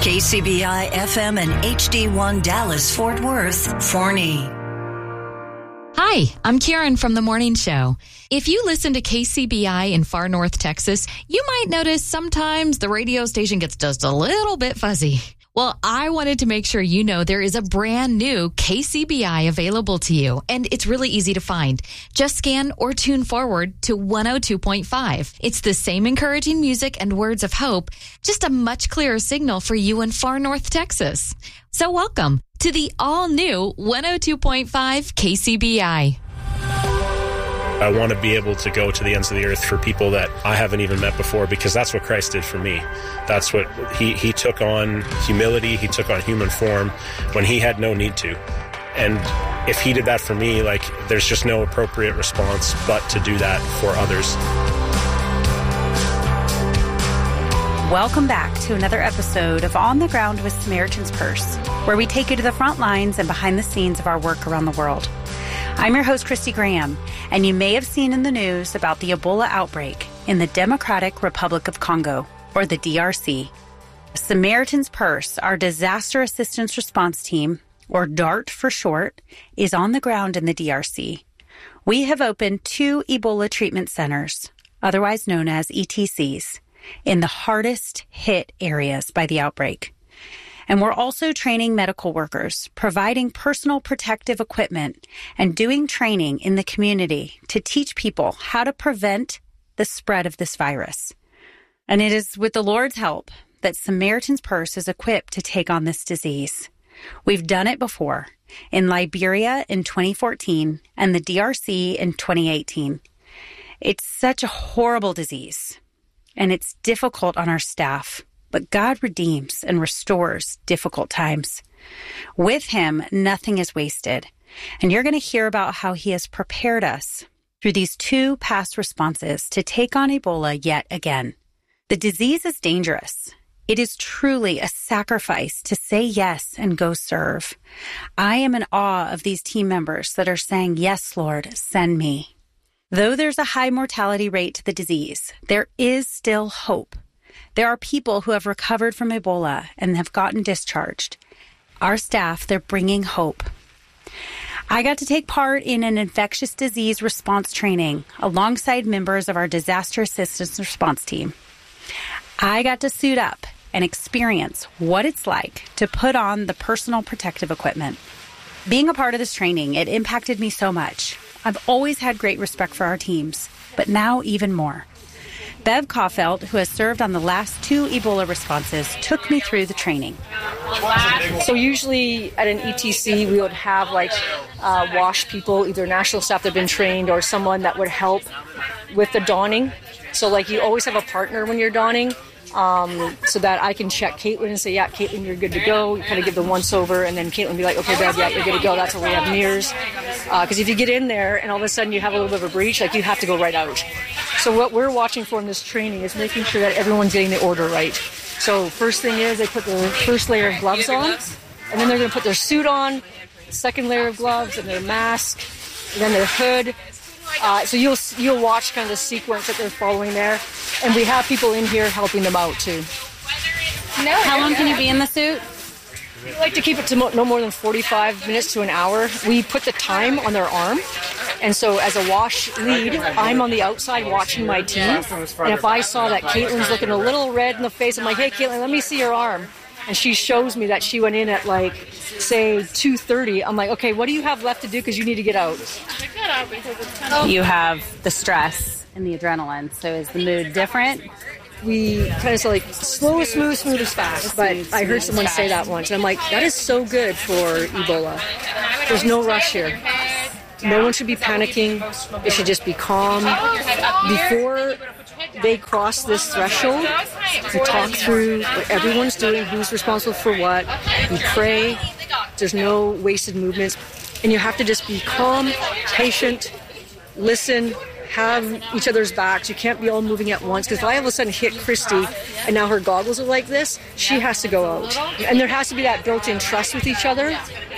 KCBI FM and HD1 Dallas Fort Worth, Forney. Hi, I'm Karen from The Morning Show. If you listen to KCBI in far north Texas, you might notice sometimes the radio station gets just a little bit fuzzy. Well, I wanted to make sure you know there is a brand new KCBI available to you, and it's really easy to find. Just scan or tune forward to 102.5. It's the same encouraging music and words of hope, just a much clearer signal for you in far north Texas. So welcome to the all-new 102.5 KCBI. I want to be able to go to the ends of the earth for people that I haven't even met before, because that's what Christ did for me. That's what he took on humility. He took on human form when he had no need to. And if he did that for me, like, there's just no appropriate response but to do that for others. Welcome back to another episode of On the Ground with Samaritan's Purse, where we take you to the front lines and behind the scenes of our work around the world. I'm your host, Christy Graham, and you may have seen in the news about the Ebola outbreak in the Democratic Republic of Congo, or the DRC. Samaritan's Purse, our Disaster Assistance Response Team, or DART for short, is on the ground in the DRC. We have opened 2 Ebola treatment centers, otherwise known as ETCs, in the hardest hit areas by the outbreak. And we're also training medical workers, providing personal protective equipment, and doing training in the community to teach people how to prevent the spread of this virus. And it is with the Lord's help that Samaritan's Purse is equipped to take on this disease. We've done it before, in Liberia in 2014 and the DRC in 2018. It's such a horrible disease, and it's difficult on our staff. But God redeems and restores difficult times. With him, nothing is wasted. And you're going to hear about how he has prepared us through these 2 past responses to take on Ebola yet again. The disease is dangerous. It is truly a sacrifice to say yes and go serve. I am in awe of these team members that are saying, "Yes, Lord, send me." Though there's a high mortality rate to the disease, there is still hope. There are people who have recovered from Ebola and have gotten discharged. Our staff, they're bringing hope. I got to take part in an infectious disease response training alongside members of our disaster assistance response team. I got to suit up and experience what it's like to put on the personal protective equipment. Being a part of this training, it impacted me so much. I've always had great respect for our teams, but now even more. Bev Caulfield, who has served on the last 2 Ebola responses, took me through the training. So usually at an ETC, we would have wash people, either national staff that have been trained or someone that would help with the donning. So you always have a partner when you're donning, so that I can check Caitlin and say, "Yeah, Caitlin, you're good to go." You kind of give the once over, and then Caitlin be like, "Okay, Bev, yeah, you're good to go." That's why we have mirrors. Because if you get in there and all of a sudden you have a little bit of a breach, you have to go right out. So what we're watching for in this training is making sure that everyone's getting the order right. So first thing is they put their first layer of gloves on, and then they're going to put their suit on, second layer of gloves, and their mask, and then their hood. So you'll watch kind of the sequence that they're following there. And we have people in here helping them out too. How long can you be in the suit? We like to keep it to no more than 45 minutes to an hour. We put the time on their arm. And so as a wash lead, I'm on the outside watching my team. And if I saw that Caitlin's looking a little red in the face, I'm like, "Hey, Caitlin, let me see your arm." And she shows me that she went in at say 2:30. I'm like, "Okay, what do you have left to do? Because you need to get out." You have the stress and the adrenaline. So is the mood different? We kind of say slow is smooth, smooth is fast. But I heard someone say that once. And I'm like, that is so good for Ebola. There's no rush here. No one should be panicking. They should just be calm. Before they cross this threshold, we talk through what everyone's doing, who's responsible for what. We pray. There's no wasted movements. And you have to just be calm, patient, listen, have each other's backs. You can't be all moving at once, because if I all of a sudden hit Christy and now her goggles are like this, she has to go out. And there has to be that built-in trust with each other.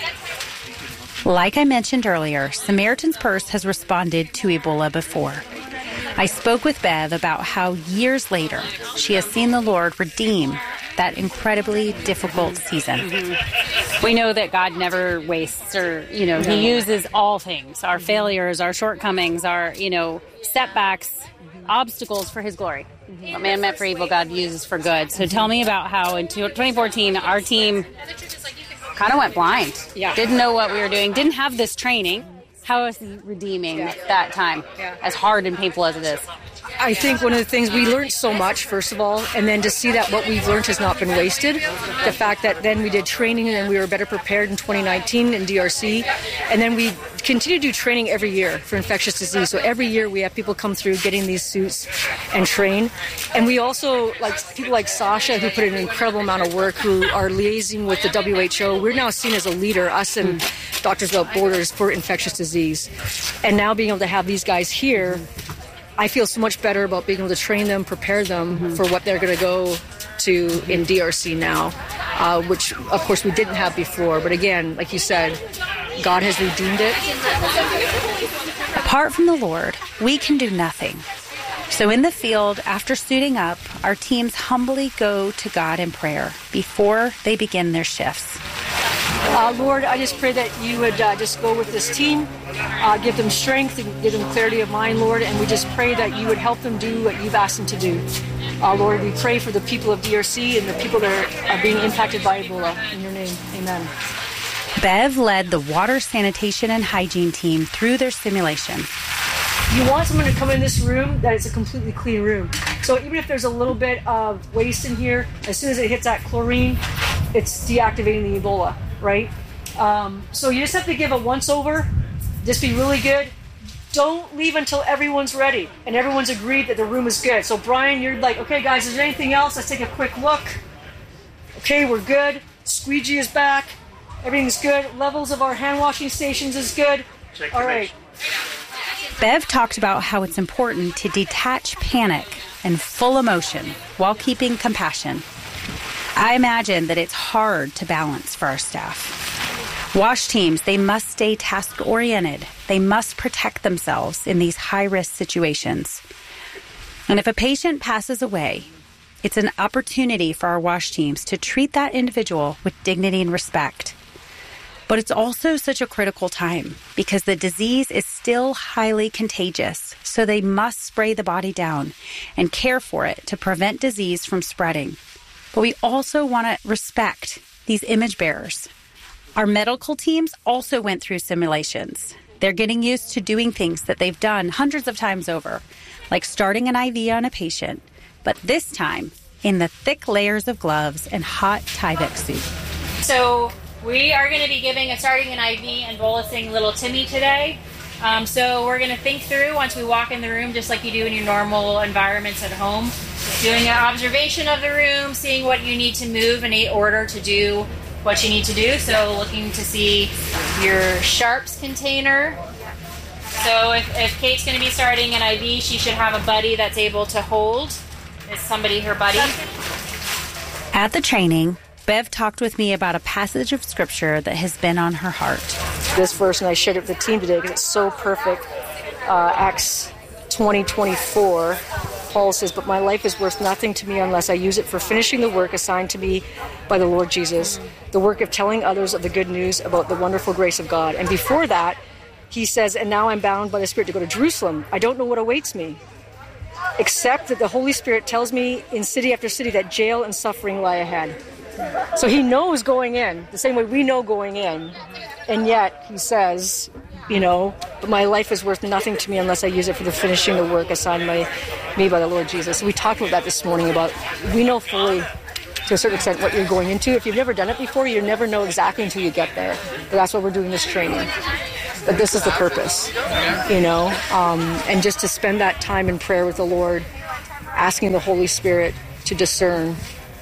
Like I mentioned earlier, Samaritan's Purse has responded to Ebola before. I spoke with Bev about how years later she has seen the Lord redeem that incredibly difficult season. We know that God never wastes or, He uses all things, our failures, our shortcomings, our, setbacks, obstacles for His glory. What man meant for evil, God uses for good. So tell me about how in 2014, our team kind of went blind. Yeah. Didn't know what we were doing, didn't have this training. How is He redeeming that time, as hard and painful as it is? I think one of the things, we learned so much, first of all, and then to see that what we've learned has not been wasted. The fact that then we did training and we were better prepared in 2019 in DRC, and then we continue to do training every year for infectious disease. So every year we have people come through getting these suits and train. And we also, like people like Sasha, who put in an incredible amount of work, who are liaising with the WHO. We're now seen as a leader, us and Doctors Without Borders, for infectious disease. And now being able to have these guys here, I feel so much better about being able to train them, prepare them for what they're going to go to in DRC now, which, of course, we didn't have before. But again, like you said, God has redeemed it. Apart from the Lord, we can do nothing. So in the field, after suiting up, our teams humbly go to God in prayer before they begin their shifts. Lord, I just pray that you would just go with this team, give them strength and give them clarity of mind, Lord, and we just pray that you would help them do what you've asked them to do. Lord, we pray for the people of DRC and the people that are being impacted by Ebola. In your name, amen. Bev led the water, sanitation, and hygiene team through their simulation. You want someone to come in this room that it's a completely clean room. So even if there's a little bit of waste in here, as soon as it hits that chlorine, it's deactivating the Ebola, right? So you just have to give a once-over. Just be really good. Don't leave until everyone's ready and everyone's agreed that the room is good. So Brian, you're like, okay, guys, is there anything else? Let's take a quick look. Okay, we're good. Squeegee is back. Everything's good. Levels of our hand washing stations is good. All right. Bev talked about how it's important to detach panic and full emotion while keeping compassion. I imagine that it's hard to balance for our staff. WASH teams, they must stay task-oriented. They must protect themselves in these high-risk situations. And if a patient passes away, it's an opportunity for our WASH teams to treat that individual with dignity and respect. But it's also such a critical time because the disease is still highly contagious, so they must spray the body down and care for it to prevent disease from spreading. But we also want to respect these image bearers. Our medical teams also went through simulations. They're getting used to doing things that they've done hundreds of times over, like starting an IV on a patient, but this time in the thick layers of gloves and hot Tyvek suit. So we are going to be starting an IV and bolusing little Timmy today. So we're going to think through once we walk in the room, just like you do in your normal environments at home, doing an observation of the room, seeing what you need to move in order to do what you need to do. So looking to see your sharps container. So if Kate's going to be starting an IV, she should have a buddy that's able to hold. Is somebody her buddy? At the training, Bev talked with me about a passage of scripture that has been on her heart. This verse, and I shared it with the team today because it's so perfect. Acts 20:24. Paul says, "But my life is worth nothing to me unless I use it for finishing the work assigned to me by the Lord Jesus, the work of telling others of the good news about the wonderful grace of God." And before that, he says, "And now I'm bound by the Spirit to go to Jerusalem. I don't know what awaits me, except that the Holy Spirit tells me in city after city that jail and suffering lie ahead." So he knows going in, the same way we know going in, and yet he says, but my life is worth nothing to me unless I use it for the finishing the work assigned me by the Lord Jesus. We talked about that this morning, we know fully, to a certain extent, what you're going into. If you've never done it before, you never know exactly until you get there. But that's why we're doing this training. But this is the purpose, and just to spend that time in prayer with the Lord, asking the Holy Spirit to discern,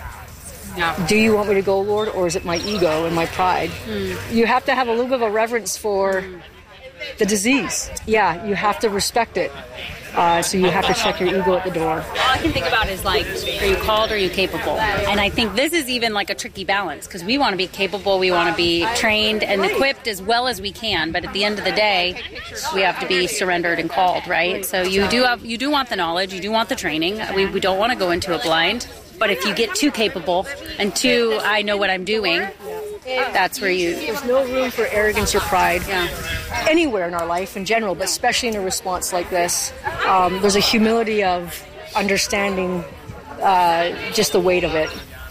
do you want me to go, Lord, or is it my ego and my pride? You have to have a little bit of a reverence for the disease. Yeah, you have to respect it. So you have to check your ego at the door. All I can think about is are you called or are you capable? And I think this is even like a tricky balance because we want to be capable, we want to be trained and equipped as well as we can. But at the end of the day, we have to be surrendered and called, right? So you do want the knowledge, you do want the training. We don't want to go into it blind. But if you get too capable and too, I know what I'm doing, that's where There's no room for arrogance or pride anywhere in our life in general, but especially in a response like this. There's a humility of understanding just the weight of it.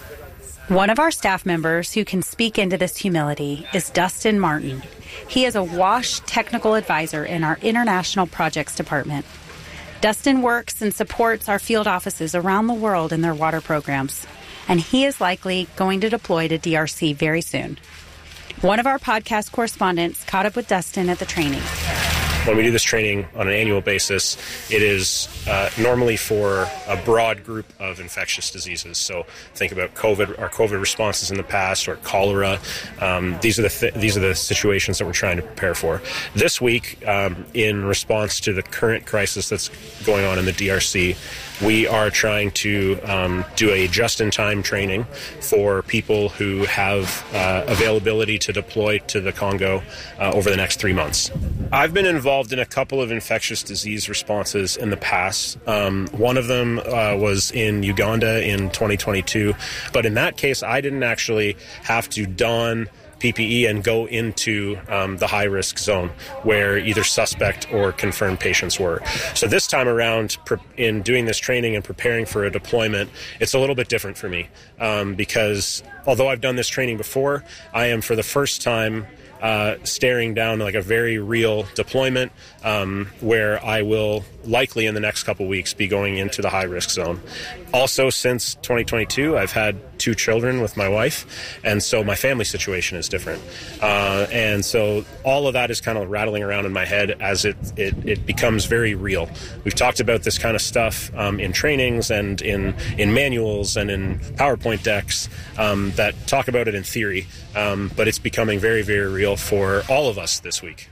One of our staff members who can speak into this humility is Dustin Martin. He is a WASH technical advisor in our International Projects Department. Dustin works and supports our field offices around the world in their water programs, and he is likely going to deploy to DRC very soon. One of our podcast correspondents caught up with Dustin at the training. When we do this training on an annual basis, it is normally for a broad group of infectious diseases. So think about COVID, our COVID responses in the past, or cholera. These are the situations that we're trying to prepare for. This week, in response to the current crisis that's going on in the DRC, we are trying to do a just-in-time training for people who have availability to deploy to the Congo over the next 3 months. I've been involved in a couple of infectious disease responses in the past. One of them was in Uganda in 2022, but in that case, I didn't actually have to don PPE and go into the high-risk zone where either suspect or confirmed patients were. So this time around, in doing this training and preparing for a deployment, it's a little bit different for me because although I've done this training before, I am for the first time staring down like a very real deployment where I will likely in the next couple weeks be going into the high-risk zone. Also, since 2022, I've had 2 children with my wife, and so my family situation is different. And so all of that is kind of rattling around in my head as it becomes very real. We've talked about this kind of stuff in trainings and in manuals and in PowerPoint decks that talk about it in theory, but it's becoming very, very real for all of us this week.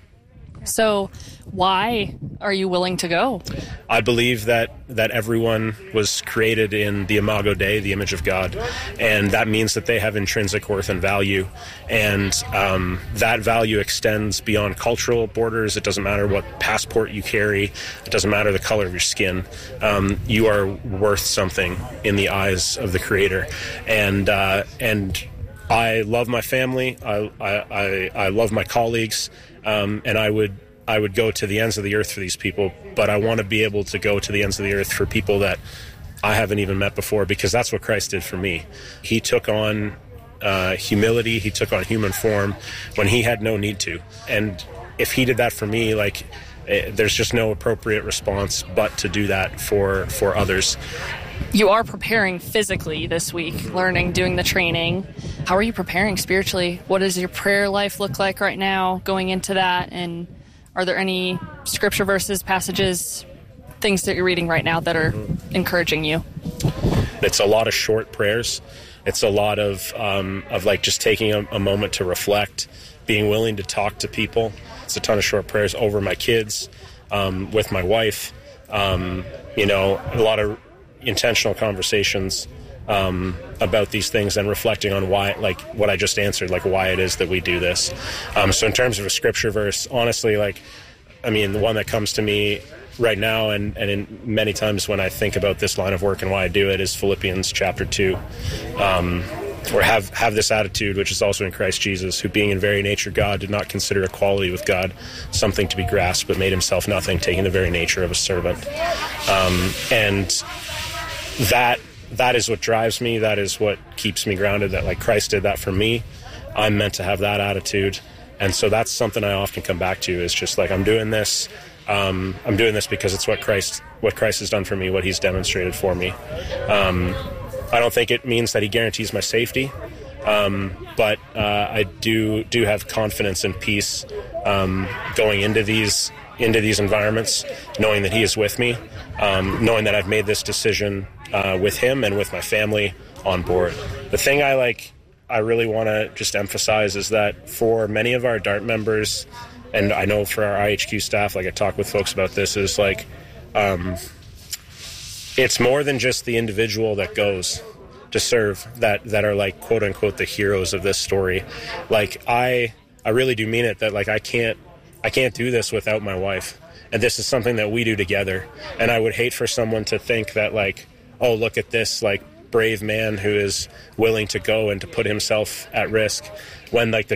So why are you willing to go? I believe that everyone was created in the Imago Dei, the image of God, and that means that they have intrinsic worth and value, and that value extends beyond cultural borders. It doesn't matter what passport you carry. It doesn't matter the color of your skin. You are worth something in the eyes of the Creator, and I love my family. I love my colleagues, and I would go to the ends of the earth for these people. But I want to be able to go to the ends of the earth for people that I haven't even met before, because that's what Christ did for me. He took on humility. He took on human form when he had no need to. And if he did that for me, there's just no appropriate response but to do that for others. You are preparing physically this week, learning, doing the training. How are you preparing spiritually? What does your prayer life look like right now going into that? And are there any scripture verses, passages, things that you're reading right now that are encouraging you? It's a lot of short prayers. It's a lot of just taking a moment to reflect, being willing to talk to people. It's a ton of short prayers over my kids, with my wife, a lot of intentional conversations about these things and reflecting on why, like what I just answered, like why it is that we do this. So in terms of a scripture verse, honestly, the one that comes to me right now and in many times when I think about this line of work and why I do it is Philippians chapter 2. Or have this attitude, which is also in Christ Jesus, who being in very nature God did not consider equality with God something to be grasped, but made himself nothing, taking the very nature of a servant. And that is what drives me. That is what keeps me grounded, that like Christ did that for me. I'm meant to have that attitude. And so that's something I often come back to, is just like, I'm doing this because it's what Christ has done for me, what he's demonstrated for me. I don't think it means that he guarantees my safety, but I do have confidence and peace going into these environments, knowing that he is with me, knowing that I've made this decision with him and with my family on board. The thing I really want to just emphasize is that for many of our DART members, and I know for our IHQ staff, I talk with folks about this, is it's more than just the individual that goes to serve that are quote unquote the heroes of this story. I really do mean it, that I can't do this without my wife, and this is something that we do together. And I would hate for someone to think that oh, look at this brave man who is willing to go and to put himself at risk when like the